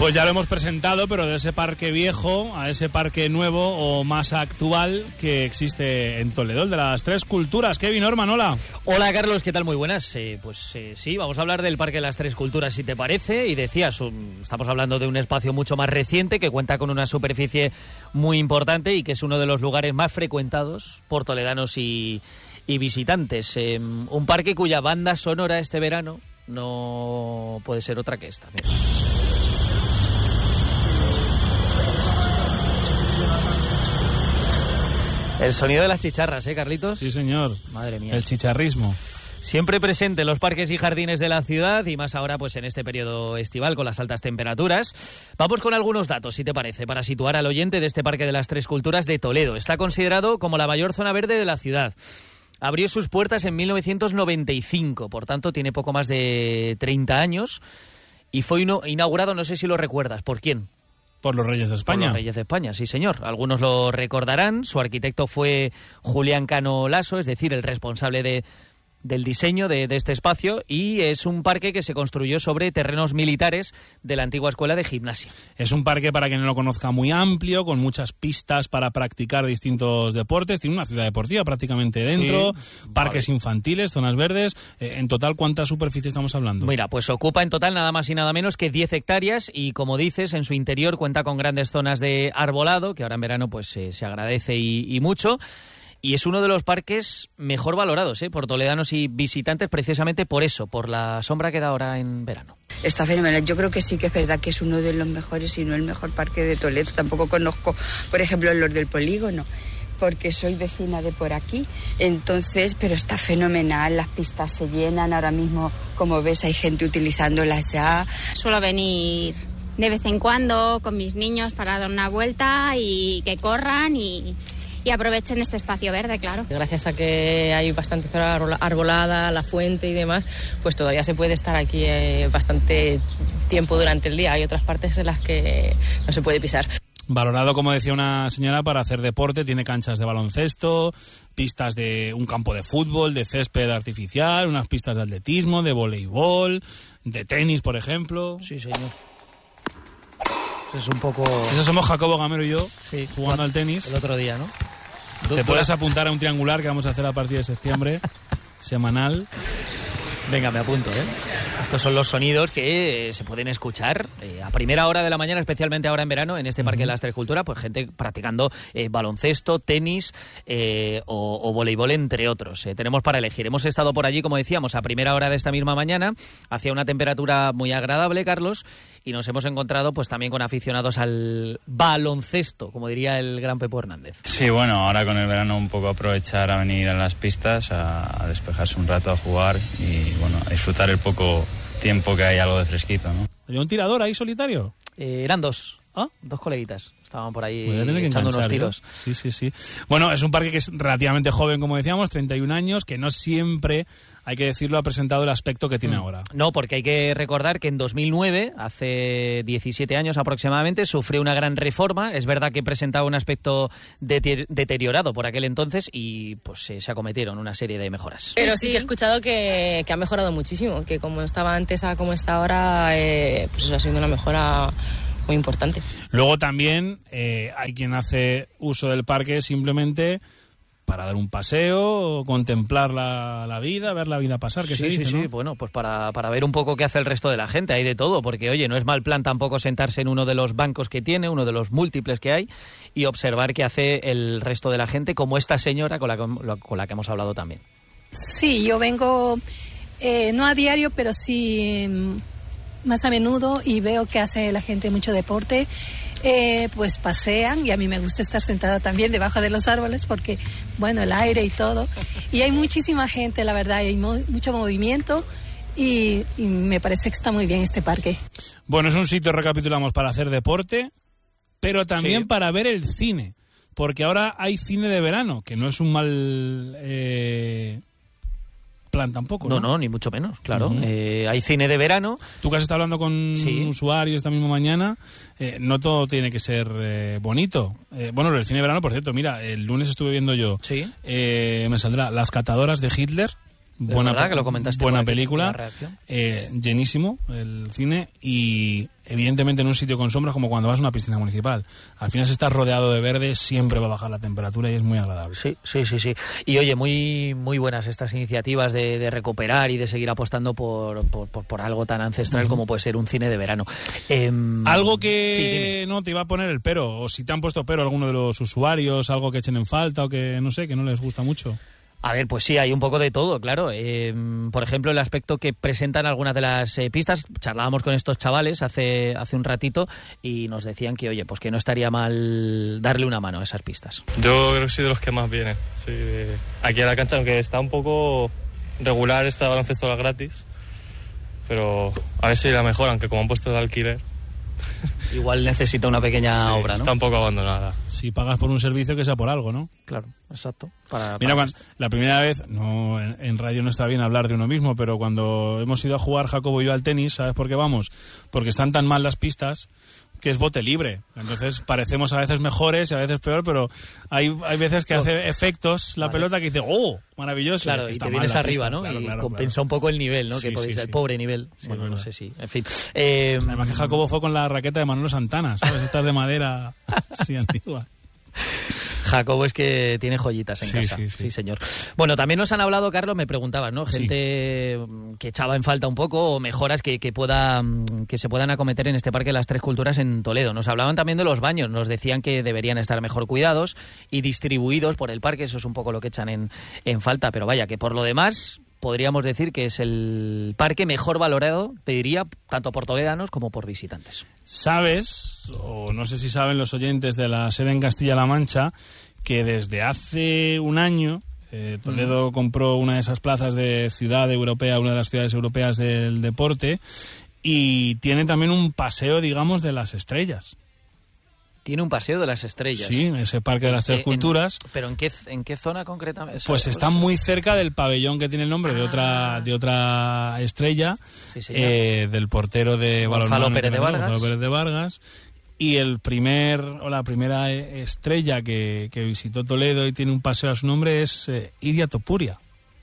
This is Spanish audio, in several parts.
Pues ya lo hemos presentado, pero de ese parque viejo a ese parque nuevo o más actual que existe en Toledo, el de las Tres Culturas. Kevin Orman, hola. Hola Carlos, ¿qué tal? Muy buenas. Sí, vamos a hablar del Parque de las Tres Culturas, si te parece. Y decías, estamos hablando de un espacio mucho más reciente que cuenta con una superficie muy importante y que es uno de los lugares más frecuentados por toledanos y visitantes. Un parque cuya banda sonora este verano no puede ser otra que esta. Mira. El sonido de las chicharras, Carlitos? Sí, señor. Madre mía. El chicharrismo. Siempre presente en los parques y jardines de la ciudad y más ahora pues en este periodo estival con las altas temperaturas. Vamos con algunos datos, si te parece, para situar al oyente de este Parque de las Tres Culturas de Toledo. Está considerado como la mayor zona verde de la ciudad. Abrió sus puertas en 1995, por tanto tiene poco más de 30 años y fue inaugurado, no sé si lo recuerdas, ¿por quién? Por los Reyes de España. Por los Reyes de España, sí señor. Algunos lo recordarán. Su arquitecto fue Julián Cano Lasso, es decir, el responsable del diseño de este espacio, y es un parque que se construyó sobre terrenos militares de la antigua escuela de gimnasia. Es un parque, para quien no lo conozca, muy amplio, con muchas pistas para practicar distintos deportes. Tiene una ciudad deportiva prácticamente dentro, sí, parques infantiles, zonas verdes. En total, ¿cuánta superficie estamos hablando? Mira, pues ocupa en total nada más y nada menos que 10 hectáreas y, como dices, en su interior cuenta con grandes zonas de arbolado, que ahora en verano pues se agradece y mucho. Y es uno de los parques mejor valorados por toledanos y visitantes, precisamente por eso, por la sombra que da ahora en verano. Está fenomenal. Yo creo que sí que es verdad que es uno de los mejores, si no el mejor parque de Toledo. Tampoco conozco, por ejemplo, los del Polígono, porque soy vecina de por aquí. Entonces, pero está fenomenal. Las pistas se llenan. Ahora mismo, como ves, hay gente utilizándolas ya. Suelo venir de vez en cuando con mis niños para dar una vuelta y que corran y aprovechen este espacio verde, claro. Gracias a que hay bastante zona arbolada, la fuente y demás, pues todavía se puede estar aquí bastante tiempo durante el día. Hay otras partes en las que no se puede pisar. Valorado, como decía una señora, para hacer deporte. Tiene canchas de baloncesto, pistas de un campo de fútbol, de césped artificial, unas pistas de atletismo, de voleibol, de tenis, por ejemplo. Sí, señor. Es un poco... Eso somos Jacobo Gamero y yo, sí, jugando al tenis. El otro día, ¿no? Te puedes apuntar a un triangular que vamos a hacer a partir de septiembre, semanal. Venga, me apunto, Estos son los sonidos que se pueden escuchar a primera hora de la mañana, especialmente ahora en verano, en este Parque de las Tres Culturas, pues gente practicando baloncesto, tenis o voleibol, entre otros. Tenemos para elegir. Hemos estado por allí, como decíamos, a primera hora de esta misma mañana. Hacía una temperatura muy agradable, Carlos, y nos hemos encontrado pues también con aficionados al baloncesto, como diría el gran Pepo Hernández. Sí, bueno, ahora con el verano un poco aprovechar a venir a las pistas, a despejarse un rato, a jugar y bueno, a disfrutar el poco tiempo que hay algo de fresquito, ¿no? ¿Había un tirador ahí solitario? Eran dos. Dos coleguitas. Estaban por ahí echando enganchar, unos tiros. Sí. Bueno, es un parque que es relativamente joven, como decíamos, 31 años, que no siempre, hay que decirlo, ha presentado el aspecto que tiene ahora. No, porque hay que recordar que en 2009, hace 17 años aproximadamente, sufrió una gran reforma. Es verdad que presentaba un aspecto deteriorado por aquel entonces y pues se acometieron una serie de mejoras. Pero sí que he escuchado que ha mejorado muchísimo, que como estaba antes a como está ahora, pues eso ha sido una mejora muy importante. Luego también hay quien hace uso del parque simplemente para dar un paseo, contemplar la vida, ver la vida pasar, que se dice, ¿no? Sí, bueno, pues para ver un poco qué hace el resto de la gente, hay de todo, porque oye, no es mal plan tampoco sentarse en uno de los bancos que tiene, uno de los múltiples que hay, y observar qué hace el resto de la gente, como esta señora con la que hemos hablado también. Sí, yo vengo, no a diario, pero sí más a menudo, y veo que hace la gente mucho deporte. Pues pasean, y a mí me gusta estar sentada también debajo de los árboles porque, bueno, el aire y todo. Y hay muchísima gente, la verdad, hay mucho movimiento y me parece que está muy bien este parque. Bueno, es un sitio, recapitulamos, para hacer deporte, pero también para ver el cine, porque ahora hay cine de verano, que no es un mal plan tampoco, ¿no? No, ni mucho menos, claro. Hay cine de verano. Tú que has estado hablando con usuarios esta misma mañana, no todo tiene que ser bonito. Bueno, el cine de verano, por cierto, mira, el lunes estuve viendo yo, me saldrá Las catadoras de Hitler. Buena, que lo comentaste, buena película, llenísimo el cine, y evidentemente en un sitio con sombras, como cuando vas a una piscina municipal. Al final, si estás rodeado de verde, siempre va a bajar la temperatura y es muy agradable. Sí. Y oye, muy buenas estas iniciativas de recuperar y de seguir apostando por algo tan ancestral como puede ser un cine de verano. Algo que no te iba a poner el pero, o si te han puesto pero alguno de los usuarios, algo que echen en falta o que no sé, que no les gusta mucho. A ver, pues sí, hay un poco de todo, claro. Por ejemplo, el aspecto que presentan algunas de las pistas. Charlábamos con estos chavales hace un ratito y nos decían que, oye, pues que no estaría mal darle una mano a esas pistas. Yo creo que soy de los que más vienen. Sí, aquí a la cancha, aunque está un poco regular, está baloncesto gratis, pero a ver si la mejor, aunque como han puesto de alquiler. Igual necesita una pequeña obra, ¿no? Está un poco abandonada. Si pagas por un servicio, que sea por algo, ¿no? Claro, exacto. Mira, la primera vez, no, en radio no está bien hablar de uno mismo, pero cuando hemos ido a jugar Jacobo y yo al tenis, ¿sabes por qué vamos? Porque están tan mal las pistas que es bote libre. Entonces parecemos a veces mejores y a veces peor, pero hay veces que hace efectos la pelota que dice, ¡oh! Maravilloso. Claro, y te vienes arriba, ¿no? Claro, y claro, compensa un poco el nivel, ¿no? Sí, que podéis, el pobre nivel. Sí, bueno, no sé si. En fin. Además que Jacobo fue con la raqueta de Manolo Santana, ¿sabes? Estas de madera así antigua. Jacobo es que tiene joyitas en casa. Sí, señor. Bueno, también nos han hablado, Carlos, me preguntabas, ¿no? Gente que echaba en falta un poco o mejoras que se puedan acometer en este Parque de las Tres Culturas en Toledo. Nos hablaban también de los baños, nos decían que deberían estar mejor cuidados y distribuidos por el parque, eso es un poco lo que echan en falta, pero vaya, que por lo demás podríamos decir que es el parque mejor valorado, te diría, tanto por toledanos como por visitantes. ¿Sabes, o no sé si saben los oyentes de la sede en Castilla-La Mancha, que desde hace un año Toledo compró una de esas plazas de ciudad europea, una de las ciudades europeas del deporte, y tiene también un paseo, digamos, de las estrellas? Tiene un paseo de las estrellas. Sí, en ese Parque de las Tres Culturas. ¿Pero en qué zona concretamente? Pues está muy cerca del pabellón que tiene el nombre de otra estrella, del portero de balonmano Gonzalo Pérez de Vargas. Y la primera estrella que visitó Toledo y tiene un paseo a su nombre es Ilia Topuria.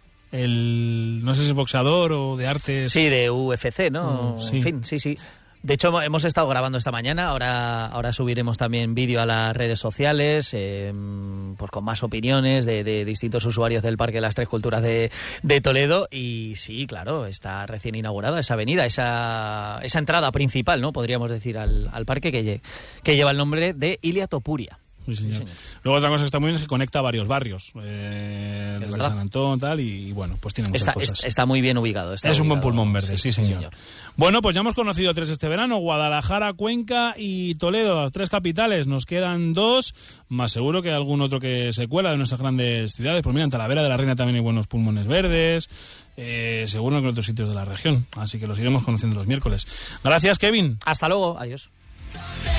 No sé si es boxeador o de artes. Sí, de UFC, ¿no? Sí. En fin, sí. De hecho, hemos estado grabando esta mañana, ahora subiremos también vídeo a las redes sociales, pues con más opiniones de distintos usuarios del Parque de las Tres Culturas de Toledo. Y sí, claro, está recién inaugurada esa avenida, esa entrada principal, ¿no? Podríamos decir, al parque que lleva el nombre de Ilia Topuria. Sí, señor. Luego otra cosa que está muy bien es que conecta varios barrios, desde San Antón tal, y bueno, pues tiene muchas cosas. Está muy bien ubicado. Es un buen pulmón verde, sí, señor. Bueno, pues ya hemos conocido 3 este verano: Guadalajara, Cuenca y Toledo, las 3 capitales. Nos quedan 2, más seguro que algún otro que se cuela de nuestras grandes ciudades. Pues mira, en Talavera de la Reina también hay buenos pulmones verdes, seguro que en otros sitios de la región. Así que los iremos conociendo los miércoles. Gracias, Kevin. Hasta luego, adiós.